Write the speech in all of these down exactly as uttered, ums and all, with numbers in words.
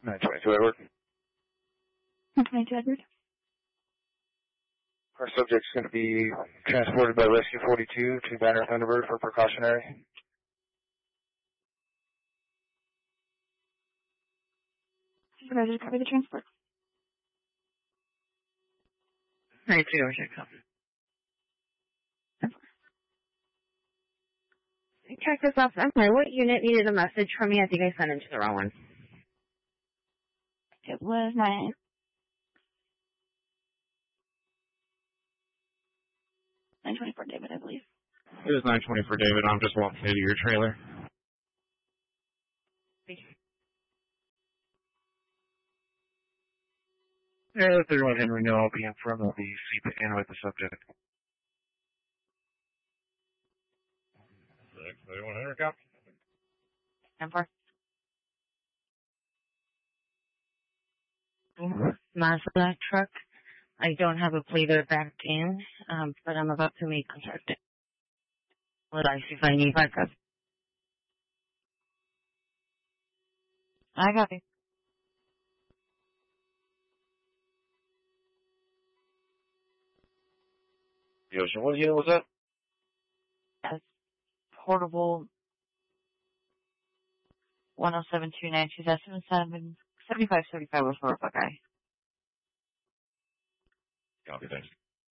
nine twenty-two Edward. nine twenty-two Edward. Our subject's going to be transported by Rescue forty-two to Banner Thunderbird for precautionary. Supervisor, copy the transport. ninety-two Ocean, copy. Check this off. I'm sorry, what unit needed a message from me? I think I sent it to the wrong one. It was nine. nine twenty-four David, I believe. It was nine twenty-four David. I'm just walking into your trailer. Yeah, if they're letting Henry know, I'll be in front of the seat and with the subject. thirty-one Henry, copy. ten four. Mazda truck. I don't have a pleader back in, um, but I'm about to make contact. Would I see if I need backup? I got it. The Ocean, what unit was that? That's portable one oh seven two nine two seven seven seventy-five seventy-five was for a Buckeye. Copy, thanks.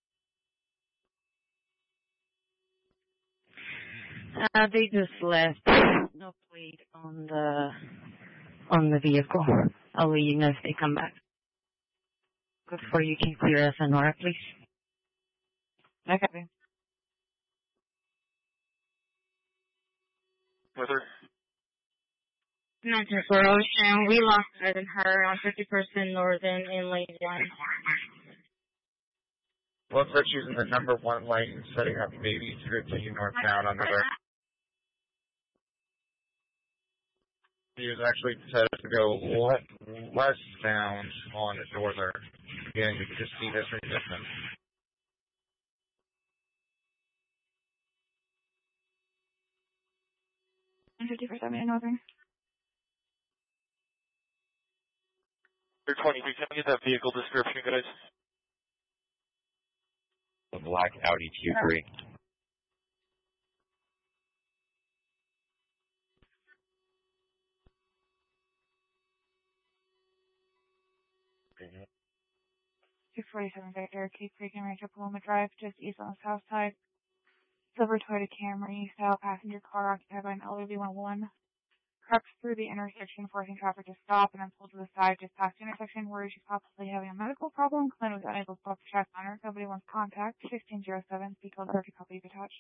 Uh, they just left. No plate on the on the vehicle. I'll let you know if they come back. Before you can clear us, Nora, please. Okay. Weather. Not just for Ocean. We lost her and her on fifty-first and Northern in lane one. Looks like she's in the number one lane, setting up maybe to continue northbound on the right. He was actually set to go left, westbound on the northern. Again, you can just see this from a distance. fifty-first Avenue Northern. twenty-three, can I get that vehicle description, guys? The black Audi Q three. two forty-seven Victor, Cape Creek and Rancho Paloma Drive, just east on the south side. Silver Toyota Camry style passenger car occupied by an elderly woman. Crept through the intersection, forcing traffic to stop, and then pulled to the side just past the intersection where she's possibly having a medical problem. Clint was unable to stop the check on her. Nobody wants contact. sixteen oh seven, speak called thirty copies attached.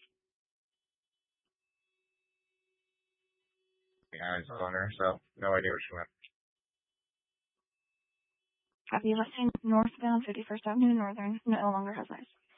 The eyes on her, so no idea where she went. Copy, left hand northbound fifty-first Avenue Northern, no longer has eyes.